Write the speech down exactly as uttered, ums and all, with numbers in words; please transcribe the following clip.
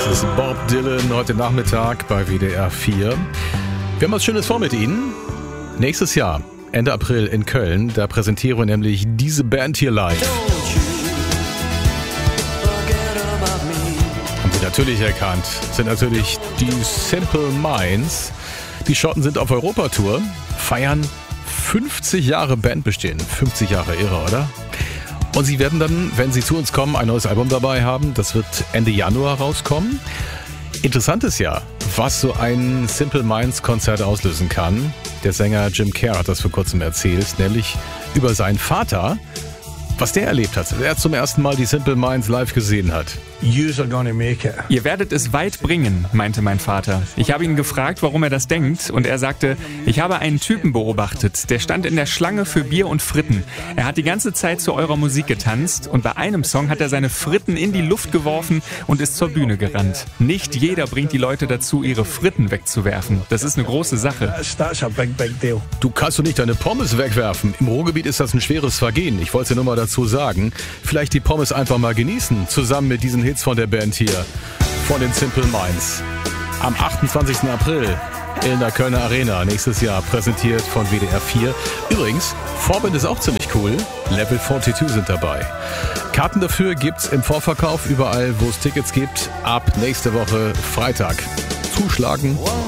ist Bob Dylan heute Nachmittag bei W D R vier. Wir haben was Schönes vor mit Ihnen. Nächstes Jahr, Ende April in Köln, da präsentieren wir nämlich diese Band hier live. Haben Sie natürlich erkannt, sind natürlich die Simple Minds. Die Schotten sind auf Europatour, feiern fünfzig Jahre Bandbestehen. fünfzig Jahre, irre, oder? Und sie werden dann, wenn sie zu uns kommen, ein neues Album dabei haben. Das wird Ende Januar rauskommen. Interessant ist ja, was so ein Simple Minds Konzert auslösen kann. Der Sänger Jim Kerr hat das vor kurzem erzählt, nämlich über seinen Vater, was der erlebt hat, als er zum ersten Mal die Simple Minds live gesehen hat. You're gonna make it. Ihr werdet es weit bringen, meinte mein Vater. Ich habe ihn gefragt, warum er das denkt, und er sagte, ich habe einen Typen beobachtet, der stand in der Schlange für Bier und Fritten. Er hat die ganze Zeit zu eurer Musik getanzt und bei einem Song hat er seine Fritten in die Luft geworfen und ist zur Bühne gerannt. Nicht jeder bringt die Leute dazu, ihre Fritten wegzuwerfen. Das ist eine große Sache. That's, that's a big, big deal. Du kannst doch nicht deine Pommes wegwerfen. Im Ruhrgebiet ist das ein schweres Vergehen. Ich wollte es dir nur mal dazu sagen. Vielleicht die Pommes einfach mal genießen, zusammen mit diesen Hits von der Band hier, von den Simple Minds. Am achtundzwanzigsten April in der Kölner Arena, nächstes Jahr, präsentiert von W D R vier. Übrigens, Vorband ist auch ziemlich cool. Level zweiundvierzig sind dabei. Karten dafür gibt's im Vorverkauf überall, wo es Tickets gibt, ab nächste Woche Freitag. Zuschlagen.